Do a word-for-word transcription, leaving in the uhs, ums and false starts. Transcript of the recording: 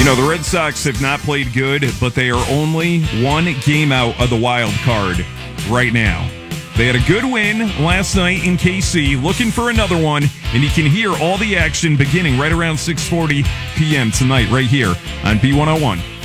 know, the Red Sox have not played good, but they are only one game out of the wild card right now. They had a good win last night in K C, looking for another one, and you can hear all the action beginning right around six forty p.m. tonight right here on B one oh one.